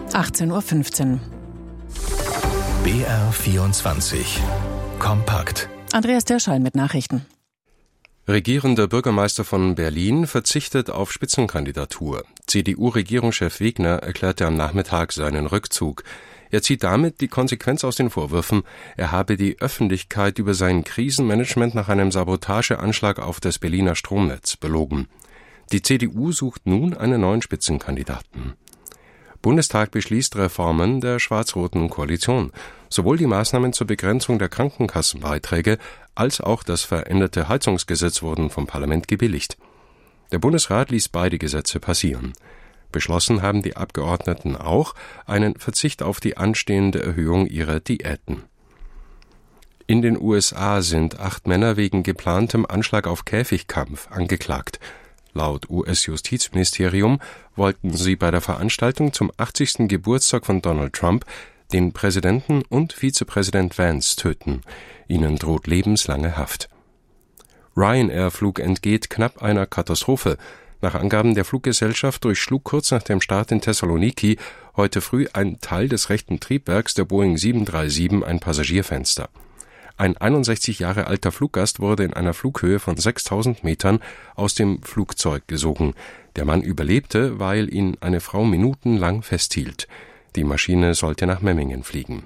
18:15 Uhr. BR24 Kompakt. Andreas Derschall mit Nachrichten. Regierender Bürgermeister von Berlin verzichtet auf Spitzenkandidatur. CDU-Regierungschef Wegner erklärte am Nachmittag seinen Rückzug. Er zieht damit die Konsequenz aus den Vorwürfen, er habe die Öffentlichkeit über sein Krisenmanagement nach einem Sabotageanschlag auf das Berliner Stromnetz belogen. Die CDU sucht nun einen neuen Spitzenkandidaten. Bundestag beschließt Reformen der schwarz-roten Koalition. Sowohl die Maßnahmen zur Begrenzung der Krankenkassenbeiträge als auch das veränderte Heizungsgesetz wurden vom Parlament gebilligt. Der Bundesrat ließ beide Gesetze passieren. Beschlossen haben die Abgeordneten auch einen Verzicht auf die anstehende Erhöhung ihrer Diäten. In den USA sind 8 Männer wegen geplantem Anschlag auf Käfigkampf angeklagt. Laut US-Justizministerium wollten sie bei der Veranstaltung zum 80. Geburtstag von Donald Trump den Präsidenten und Vizepräsident Vance töten. Ihnen droht lebenslange Haft. Ryanair-Flug entgeht knapp einer Katastrophe. Nach Angaben der Fluggesellschaft durchschlug kurz nach dem Start in Thessaloniki heute früh ein Teil des rechten Triebwerks der Boeing 737 ein Passagierfenster. Ein 61 Jahre alter Fluggast wurde in einer Flughöhe von 6.000 Metern aus dem Flugzeug gesogen. Der Mann überlebte, weil ihn eine Frau minutenlang festhielt. Die Maschine sollte nach Memmingen fliegen.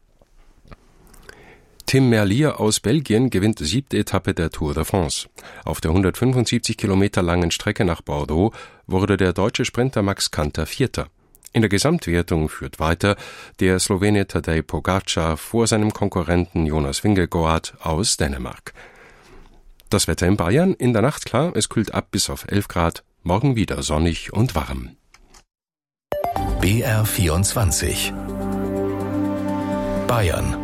Tim Merlier aus Belgien gewinnt 7. Etappe der Tour de France. Auf der 175 Kilometer langen Strecke nach Bordeaux wurde der deutsche Sprinter Max Kanter Vierter. In der Gesamtwertung führt weiter der Slowene Tadej Pogačar vor seinem Konkurrenten Jonas Vingegaard aus Dänemark. Das Wetter in Bayern, in der Nacht klar, es kühlt ab bis auf 11 Grad, morgen wieder sonnig und warm. BR24 Bayern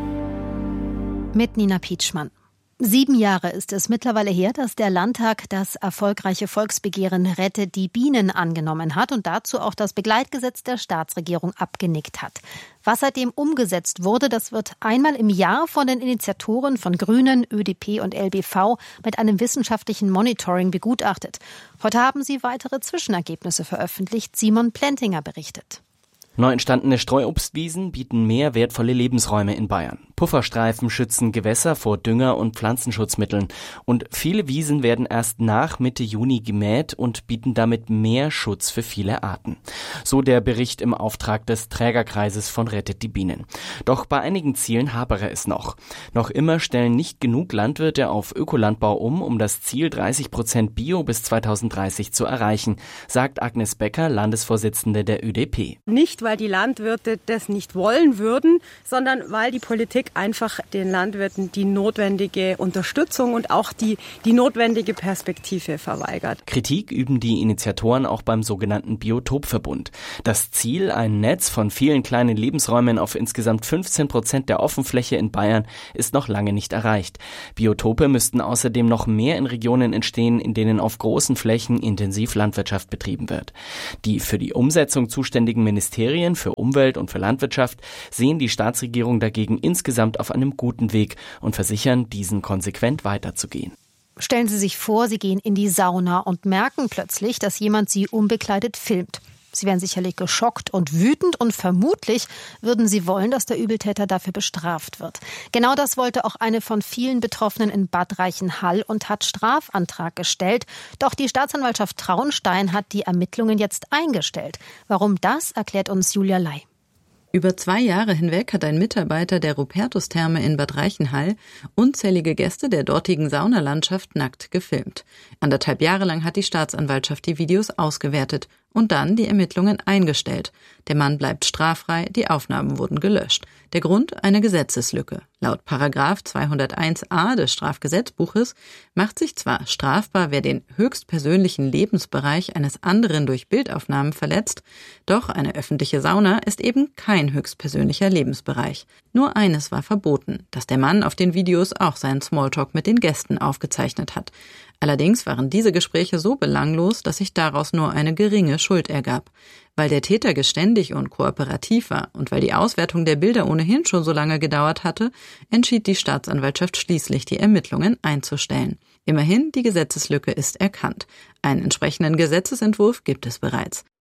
mit Nina Pietschmann. 7 Jahre ist es mittlerweile her, dass der Landtag das erfolgreiche Volksbegehren Rettet die Bienen angenommen hat und dazu auch das Begleitgesetz der Staatsregierung abgenickt hat. Was seitdem umgesetzt wurde, das wird einmal im Jahr von den Initiatoren von Grünen, ÖDP und LBV mit einem wissenschaftlichen Monitoring begutachtet. Heute haben sie weitere Zwischenergebnisse veröffentlicht. Simon Plentinger berichtet. Neu entstandene Streuobstwiesen bieten mehr wertvolle Lebensräume in Bayern. Pufferstreifen schützen Gewässer vor Dünger- und Pflanzenschutzmitteln. Und viele Wiesen werden erst nach Mitte Juni gemäht und bieten damit mehr Schutz für viele Arten. So der Bericht im Auftrag des Trägerkreises von Rettet die Bienen. Doch bei einigen Zielen hapere es noch. Noch immer stellen nicht genug Landwirte auf Ökolandbau um das Ziel 30% Bio bis 2030 zu erreichen, sagt Agnes Becker, Landesvorsitzende der ÖDP. Nicht, weil die Landwirte das nicht wollen würden, sondern weil die Politik einfach den Landwirten die notwendige Unterstützung und auch die notwendige Perspektive verweigert. Kritik üben die Initiatoren auch beim sogenannten Biotopverbund. Das Ziel, ein Netz von vielen kleinen Lebensräumen auf insgesamt 15% der Offenfläche in Bayern, ist noch lange nicht erreicht. Biotope müssten außerdem noch mehr in Regionen entstehen, in denen auf großen Flächen intensiv Landwirtschaft betrieben wird. Die für die Umsetzung zuständigen Ministerien für Umwelt und für Landwirtschaft sehen die Staatsregierung dagegen insgesamt auf einem guten Weg und versichern, diesen konsequent weiterzugehen. Stellen Sie sich vor, Sie gehen in die Sauna und merken plötzlich, dass jemand Sie unbekleidet filmt. Sie wären sicherlich geschockt und wütend und vermutlich würden Sie wollen, dass der Übeltäter dafür bestraft wird. Genau das wollte auch eine von vielen Betroffenen in Bad Reichenhall und hat Strafantrag gestellt. Doch die Staatsanwaltschaft Traunstein hat die Ermittlungen jetzt eingestellt. Warum das, erklärt uns Julia Ley. Über 2 Jahre hinweg hat ein Mitarbeiter der Rupertus-Therme in Bad Reichenhall unzählige Gäste der dortigen Saunalandschaft nackt gefilmt. 1,5 Jahre lang hat die Staatsanwaltschaft die Videos ausgewertet und dann die Ermittlungen eingestellt. Der Mann bleibt straffrei, die Aufnahmen wurden gelöscht. Der Grund? Eine Gesetzeslücke. Laut Paragraph 201a des Strafgesetzbuches macht sich zwar strafbar, wer den höchstpersönlichen Lebensbereich eines anderen durch Bildaufnahmen verletzt, doch eine öffentliche Sauna ist eben kein höchstpersönlicher Lebensbereich. Nur eines war verboten, dass der Mann auf den Videos auch seinen Smalltalk mit den Gästen aufgezeichnet hat. Allerdings waren diese Gespräche so belanglos, dass sich daraus nur eine geringe Schuld ergab. Weil der Täter geständig und kooperativ war und weil die Auswertung der Bilder ohnehin schon so lange gedauert hatte, entschied die Staatsanwaltschaft schließlich, die Ermittlungen einzustellen. Immerhin, die Gesetzeslücke ist erkannt. Einen entsprechenden Gesetzesentwurf gibt es bereits.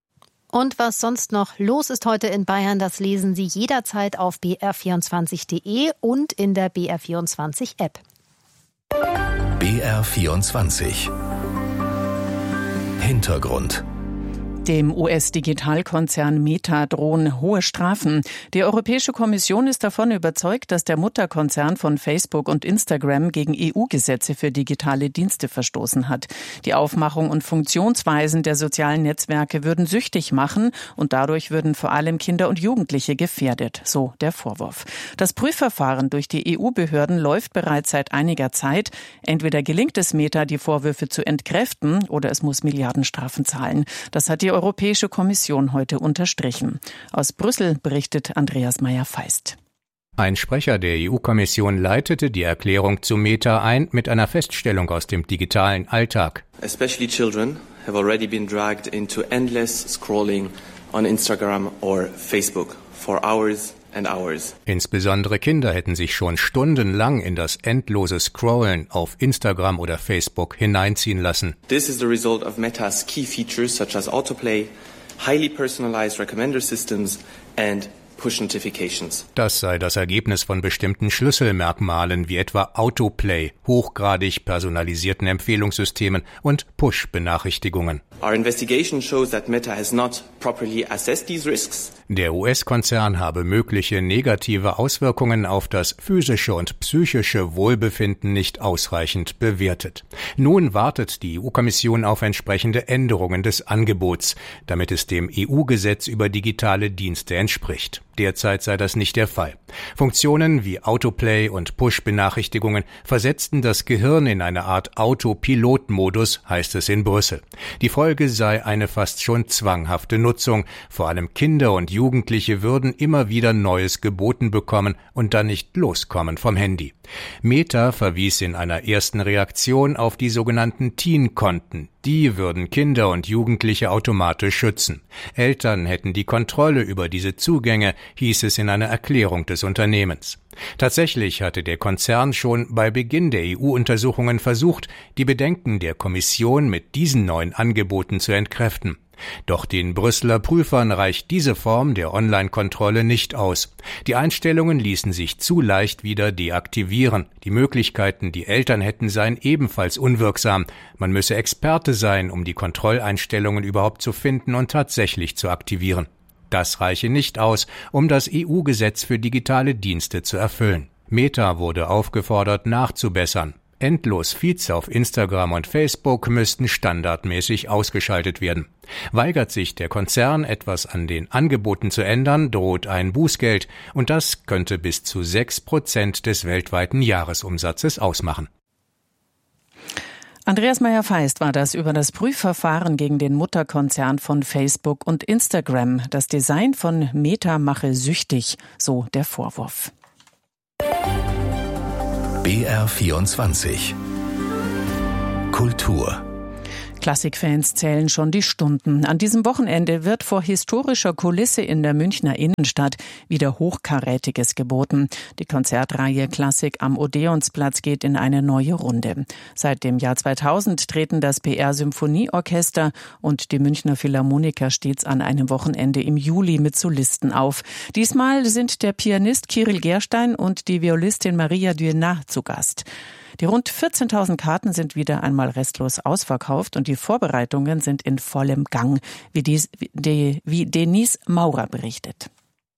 Und was sonst noch los ist heute in Bayern, das lesen Sie jederzeit auf br24.de und in der BR24-App. BR24 Hintergrund. Dem US-Digitalkonzern Meta drohen hohe Strafen. Die Europäische Kommission ist davon überzeugt, dass der Mutterkonzern von Facebook und Instagram gegen EU-Gesetze für digitale Dienste verstoßen hat. Die Aufmachung und Funktionsweisen der sozialen Netzwerke würden süchtig machen und dadurch würden vor allem Kinder und Jugendliche gefährdet, so der Vorwurf. Das Prüfverfahren durch die EU-Behörden läuft bereits seit einiger Zeit. Entweder gelingt es Meta, die Vorwürfe zu entkräften, oder es muss Milliardenstrafen zahlen. Das hat die Europäische Kommission heute unterstrichen. Aus Brüssel berichtet Andreas Meyer-Feist. Ein Sprecher der EU-Kommission leitete die Erklärung zu Meta ein mit einer Feststellung aus dem digitalen Alltag. Especially children have already been dragged into endless scrolling on Instagram or Facebook for hours and hours. Insbesondere Kinder hätten sich schon stundenlang in das endlose Scrollen auf Instagram oder Facebook hineinziehen lassen. This is the result of Meta's key features such as autoplay, highly personalized recommender systems and Push Notifications. Das sei das Ergebnis von bestimmten Schlüsselmerkmalen wie etwa Autoplay, hochgradig personalisierten Empfehlungssystemen und Push-Benachrichtigungen. Our investigation shows that Meta has not properly assessed these risks. Der US-Konzern habe mögliche negative Auswirkungen auf das physische und psychische Wohlbefinden nicht ausreichend bewertet. Nun wartet die EU-Kommission auf entsprechende Änderungen des Angebots, damit es dem EU-Gesetz über digitale Dienste entspricht. Derzeit sei das nicht der Fall. Funktionen wie Autoplay und Push-Benachrichtigungen versetzten das Gehirn in eine Art Autopilot-Modus, heißt es in Brüssel. Die Folge sei eine fast schon zwanghafte Nutzung. Vor allem Kinder und Jugendliche würden immer wieder Neues geboten bekommen und dann nicht loskommen vom Handy. Meta verwies in einer ersten Reaktion auf die sogenannten Teen-Konten. Die würden Kinder und Jugendliche automatisch schützen. Eltern hätten die Kontrolle über diese Zugänge, hieß es in einer Erklärung des Unternehmens. Tatsächlich hatte der Konzern schon bei Beginn der EU-Untersuchungen versucht, die Bedenken der Kommission mit diesen neuen Angeboten zu entkräften. Doch den Brüsseler Prüfern reicht diese Form der Online-Kontrolle nicht aus. Die Einstellungen ließen sich zu leicht wieder deaktivieren. Die Möglichkeiten, die Eltern hätten, seien ebenfalls unwirksam. Man müsse Experte sein, um die Kontrolleinstellungen überhaupt zu finden und tatsächlich zu aktivieren. Das reiche nicht aus, um das EU-Gesetz für digitale Dienste zu erfüllen. Meta wurde aufgefordert, nachzubessern. Endlos-Feeds auf Instagram und Facebook müssten standardmäßig ausgeschaltet werden. Weigert sich der Konzern, etwas an den Angeboten zu ändern, droht ein Bußgeld, und das könnte bis zu 6% des weltweiten Jahresumsatzes ausmachen. Andreas Meyer-Feist war das über das Prüfverfahren gegen den Mutterkonzern von Facebook und Instagram. Das Design von Meta mache süchtig, so der Vorwurf. BR24 Kultur. Klassikfans zählen schon die Stunden. An diesem Wochenende wird vor historischer Kulisse in der Münchner Innenstadt wieder Hochkarätiges geboten. Die Konzertreihe Klassik am Odeonsplatz geht in eine neue Runde. Seit dem Jahr 2000 treten das BR-Symphonieorchester und die Münchner Philharmoniker stets an einem Wochenende im Juli mit Solisten auf. Diesmal sind der Pianist Kyrill Gerstein und die Violistin Maria Duenat zu Gast. Die rund 14.000 Karten sind wieder einmal restlos ausverkauft und die Vorbereitungen sind in vollem Gang, wie Denise Maurer berichtet.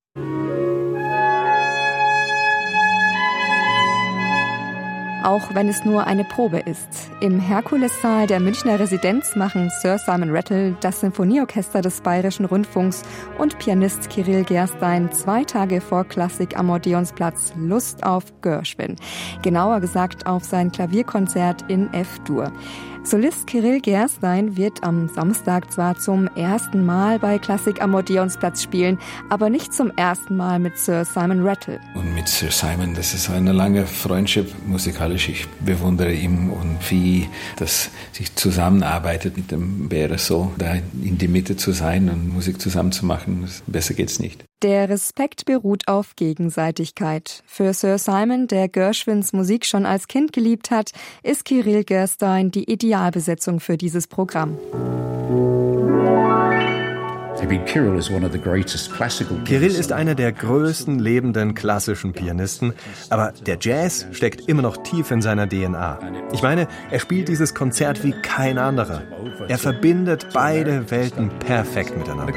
Auch wenn es nur eine Probe ist. Im Herkulessaal der Münchner Residenz machen Sir Simon Rattle, das Sinfonieorchester des Bayerischen Rundfunks und Pianist Kyrill Gerstein 2 Tage vor Klassik am Odeonsplatz Lust auf Gershwin. Genauer gesagt auf sein Klavierkonzert in F-Dur. Solist Kyrill Gerstein wird am Samstag zwar zum ersten Mal bei Klassik am Odeonsplatz spielen, aber nicht zum ersten Mal mit Sir Simon Rattle. Und mit Sir Simon, das ist eine lange Freundschaft musikalisch. Ich bewundere ihn und wie das sich zusammenarbeitet mit dem BRSO, da in die Mitte zu sein und Musik zusammen zu machen. Besser geht's nicht. Der Respekt beruht auf Gegenseitigkeit. Für Sir Simon, der Gershwins Musik schon als Kind geliebt hat, ist Kyrill Gerstein die Idealbesetzung für dieses Programm. Kirill ist einer der größten lebenden klassischen Pianisten, aber der Jazz steckt immer noch tief in seiner DNA. Ich meine, er spielt dieses Konzert wie kein anderer. Er verbindet beide Welten perfekt miteinander.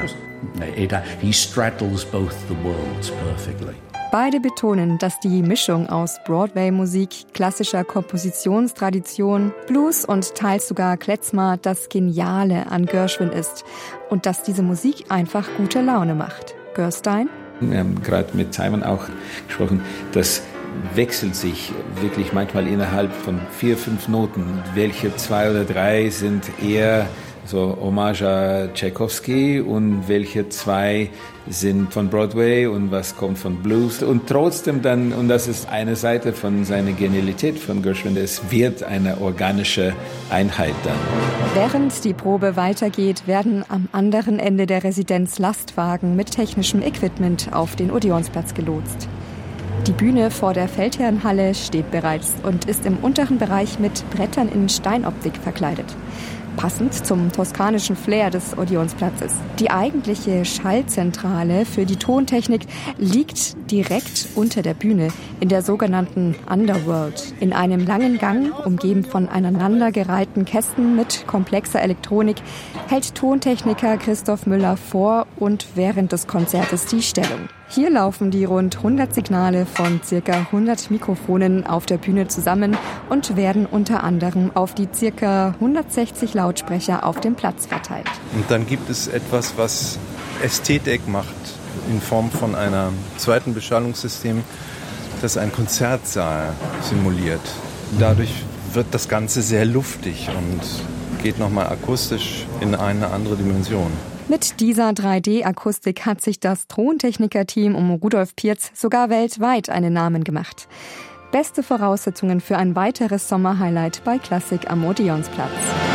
He straddles both the worlds perfectly. Beide betonen, dass die Mischung aus Broadway-Musik, klassischer Kompositionstradition, Blues und teils sogar Klezmer das Geniale an Gershwin ist und dass diese Musik einfach gute Laune macht. Gerstein? Wir haben gerade mit Simon auch gesprochen, das wechselt sich wirklich manchmal innerhalb von 4, 5 Noten. Welche 2 oder 3 sind eher so Hommage à Tchaikovsky und welche 2 sind von Broadway und was kommt von Blues. Und trotzdem dann, und das ist eine Seite von seiner Genialität von Gershwin, es wird eine organische Einheit dann. Während die Probe weitergeht, werden am anderen Ende der Residenz Lastwagen mit technischem Equipment auf den Odeonsplatz gelotst. Die Bühne vor der Feldherrnhalle steht bereits und ist im unteren Bereich mit Brettern in Steinoptik verkleidet. Passend zum toskanischen Flair des Odeonsplatzes. Die eigentliche Schallzentrale für die Tontechnik liegt direkt unter der Bühne in der sogenannten Underworld. In einem langen Gang, umgeben von aneinandergereihten Kästen mit komplexer Elektronik, hält Tontechniker Christoph Müller vor und während des Konzertes die Stellung. Hier laufen die rund 100 Signale von ca. 100 Mikrofonen auf der Bühne zusammen und werden unter anderem auf die ca. 160 Lautsprecher auf dem Platz verteilt. Und dann gibt es etwas, was Ästhetik macht, in Form von einem zweiten Beschallungssystem, das einen Konzertsaal simuliert. Dadurch wird das Ganze sehr luftig und geht nochmal akustisch in eine andere Dimension. Mit dieser 3D-Akustik hat sich das Tontechniker-Team um Rudolf Pirz sogar weltweit einen Namen gemacht. Beste Voraussetzungen für ein weiteres Sommerhighlight bei Klassik am Odeonsplatz.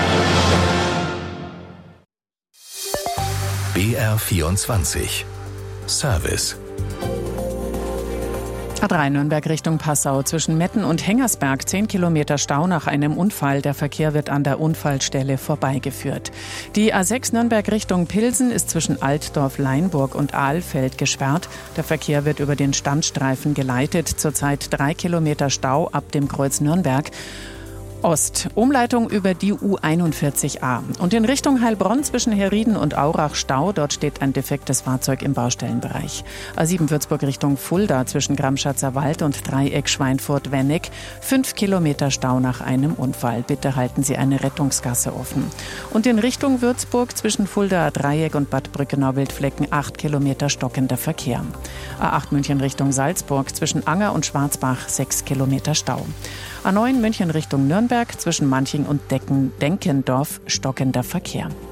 BR24 Service. A3 Nürnberg Richtung Passau. Zwischen Metten und Hengersberg 10 Kilometer Stau nach einem Unfall. Der Verkehr wird an der Unfallstelle vorbeigeführt. Die A6 Nürnberg Richtung Pilsen ist zwischen Altdorf, Leinburg und Ahlfeld gesperrt. Der Verkehr wird über den Standstreifen geleitet. Zurzeit 3 Kilometer Stau ab dem Kreuz Nürnberg. Ost. Umleitung über die U41a. Und in Richtung Heilbronn zwischen Herrieden und Aurach Stau. Dort steht ein defektes Fahrzeug im Baustellenbereich. A7 Würzburg Richtung Fulda zwischen Gramschatzer Wald und Dreieck Schweinfurt-Wennig. 5 Kilometer Stau nach einem Unfall. Bitte halten Sie eine Rettungsgasse offen. Und in Richtung Würzburg zwischen Fulda Dreieck und Bad Brückenau-Wildflecken 8 Kilometer stockender Verkehr. A8 München Richtung Salzburg zwischen Anger und Schwarzbach 6 Kilometer Stau. A9 München Richtung Nürnberg zwischen Manching und Denkendorf stockender Verkehr.